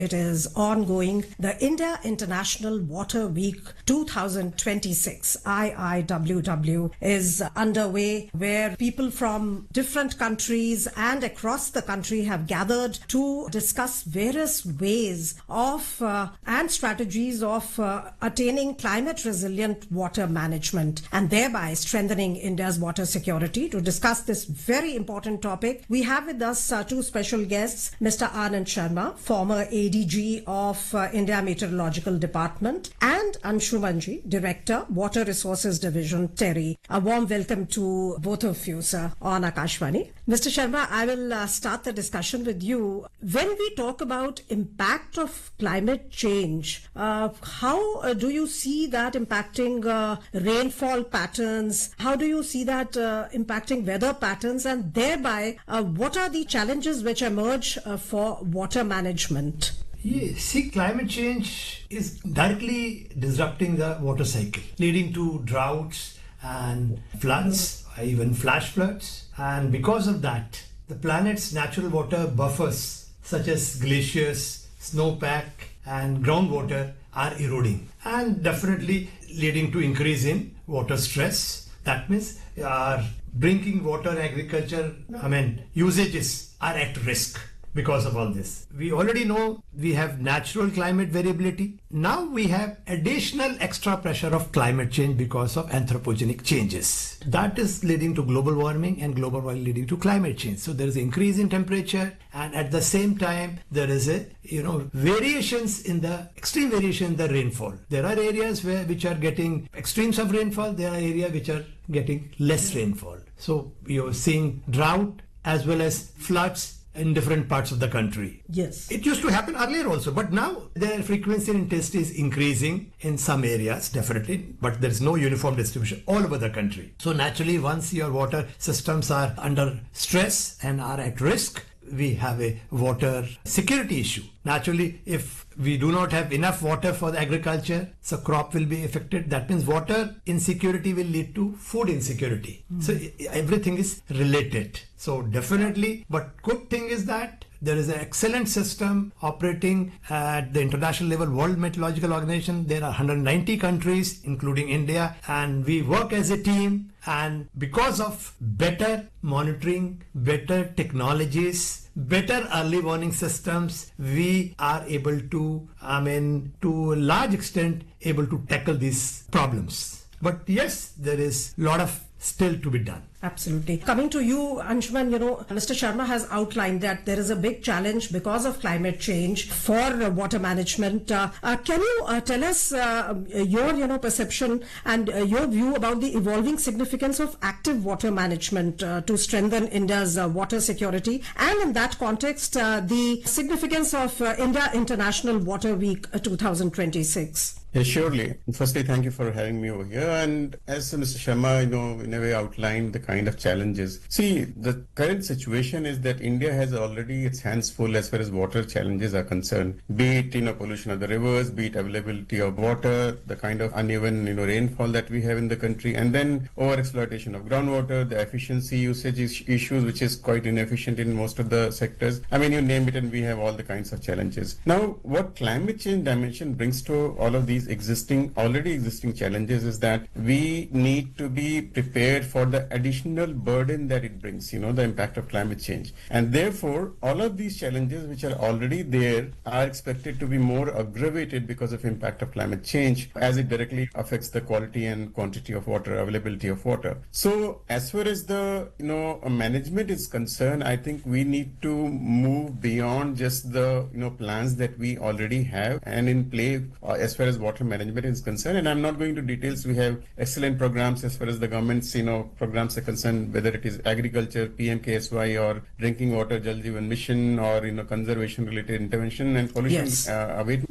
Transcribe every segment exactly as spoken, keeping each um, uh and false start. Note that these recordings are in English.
It is ongoing. The India International Water Week twenty twenty-six, I I W W, is underway, where people from different countries and across the country have gathered to discuss various ways of uh, and strategies of uh, attaining climate resilient water management and thereby strengthening India's water security. To discuss this very important topic, we have with us uh, two special guests, Mister Anand Sharma, former A D G of uh, India Meteorological Department, and Anshuman Ji, Director, Water Resources Division, Terry. A warm welcome to both of you, sir, on Akashvani. Mister Sharma, I will uh, start the discussion with you. When we talk about impact of climate change, uh, how uh, do you see that impacting uh, rainfall patterns? How do you see that uh, impacting weather patterns? And thereby, uh, what are the challenges which emerge uh, for water management? Yeah, see, climate change is directly disrupting the water cycle, leading to droughts and floods, even flash floods. And because of that, the planet's natural water buffers, such as glaciers, snowpack, and groundwater, are eroding, and definitely leading to increase in water stress. That means our drinking water, agriculture, I mean, usages are at risk. Because of all this, we already know we have natural climate variability. Now we have additional extra pressure of climate change because of anthropogenic changes. That is leading to global warming, and global warming leading to climate change. So there is an increase in temperature, and at the same time there is a you know variations in the extreme variation in the rainfall. There are areas where which are getting extremes of rainfall. There are areas which are getting less rainfall. So you're seeing drought as well as floods in different parts of the country. Yes. It used to happen earlier also, but now their frequency and intensity is increasing in some areas, definitely, but there is no uniform distribution all over the country. So naturally, once your water systems are under stress and are at risk, we have a water security issue. Naturally, if we do not have enough water for the agriculture, so crop will be affected. That means water insecurity will lead to food insecurity. Mm. So everything is related. So definitely, but good thing is that there is an excellent system operating at the international level. World Meteorological Organization, there are one hundred ninety countries, including India, and we work as a team. And because of better monitoring, better technologies, better early warning systems, we are able to, I mean, to a large extent, able to tackle these problems. But yes, there is a lot of still to be done. Absolutely. Coming to you, Anshuman, you know, Mister Sharma has outlined that there is a big challenge because of climate change for uh, water management. Uh, uh, can you uh, tell us uh, your, you know, perception and uh, your view about the evolving significance of active water management uh, to strengthen India's uh, water security? And in that context, uh, the significance of uh, India International Water Week uh, twenty twenty-six. Yeah, surely. Firstly, thank you for having me over here. And as Mister Sharma, you know, in a way outlined the kind of challenges. See, the current situation is that India has already its hands full as far as water challenges are concerned. Be it, you know, pollution of the rivers, be it availability of water, the kind of uneven, you know, rainfall that we have in the country, and then over-exploitation of groundwater, the efficiency usage is issues, which is quite inefficient in most of the sectors. I mean, you name it, and we have all the kinds of challenges. Now, what climate change dimension brings to all of these existing, already existing challenges is that we need to be prepared for the additional burden that it brings, you know, the impact of climate change. And therefore, all of these challenges which are already there are expected to be more aggravated because of impact of climate change, as it directly affects the quality and quantity of water, availability of water. So as far as the, you know, management is concerned, I think we need to move beyond just the, you know, plans that we already have and in play uh, as far as water management is concerned. And I'm not going to details. We have excellent programs as far as the government's, you know, programs are concerned, whether it is agriculture, P M K S Y, or drinking water, Jal Jeevan Mission, or, you know, conservation related intervention and pollution yes. uh, abatement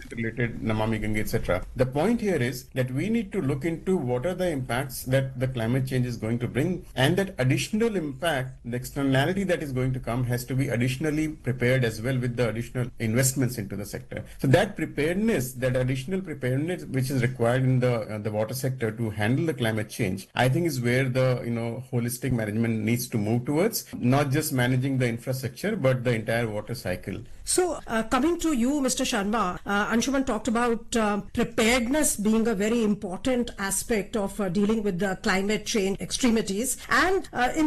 related Namami Gange, et cetera. The point here is that we need to look into what are the impacts that the climate change is going to bring, and that additional impact, the externality that is going to come, has to be additionally prepared as well with the additional investments into the sector. So that preparedness, that additional preparedness which is required in the uh, the water sector to handle the climate change, I think is where the you know holistic management needs to move towards, not just managing the infrastructure but the entire water cycle. So, uh, coming to you, Mister Sharma, uh, Anshuman talked about uh, preparedness being a very important aspect of uh, dealing with the climate change extremities. And uh, in